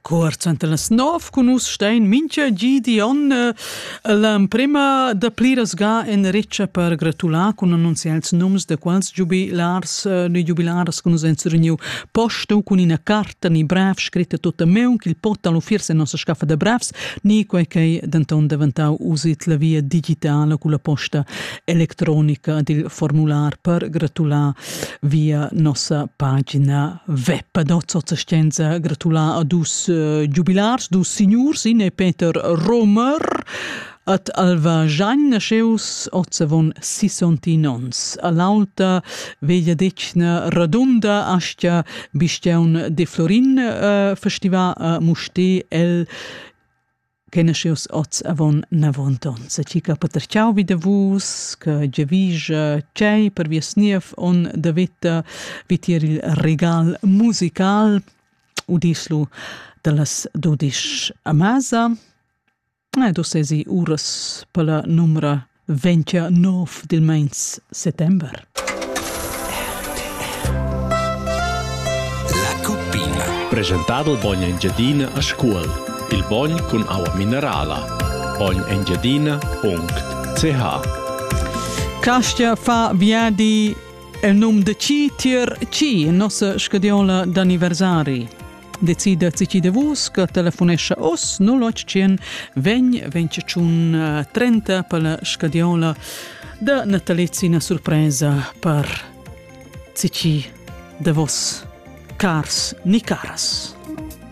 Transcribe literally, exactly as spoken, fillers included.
Corts ante las nov con us stein mincha Gideon la prima da pliras ga en reccia per gratular con annunzials noms de quals jubilars ni jubilars con us en surniu posto con una carta ni brav scritta tutta meu che il pot all'uffirse non si scaffa de bravs ni quei che danton diventau usit la via digitale con la posta elettronica del formular per gratular via nostra pagina web. Dozzo scenza gratular a dus uh, jubilars, dus signors, in e Peter Romer, at alva Jean nasceus ozzavon sisontinons. All'alta veglia decna radunda astia bisteun de Florin uh, festival uh, muste el che nasceus oz avon navontons. Cica Peter ciao vid vus, che giavis cei per via snief on da vetta vitier il regal musical udislu dallas dodish a masa. E do sesi uras per la numera ventinove del mens settember. La Cuppina. Presentato il Bogna Engiadina a scuola. Il Bogn con acqua minerala. bogn engiadina punto c h. Castia fa viadi il nome de ci tier ci, nostra scadiola d'anniversari. Decide ci de vus che telefonesce os null otto cien vegn venticiun trenta per la scadiola de natalizina sorpresa per ci de vos cars ni caras.